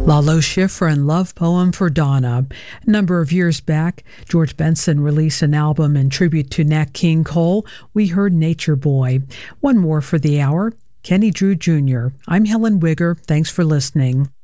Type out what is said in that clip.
Lalo Schifrin, Love Poem for Donna. A number of years back, George Benson released an album in tribute to Nat King Cole. We heard Nature Boy. One more for the hour, Kenny Drew Jr. I'm Helen Wigger. Thanks for listening.